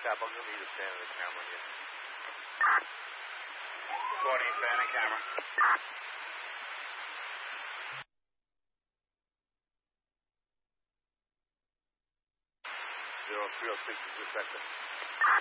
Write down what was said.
Cap, I'm going to need to stand in the camera here. 20, stand in camera. 0306 is your sector.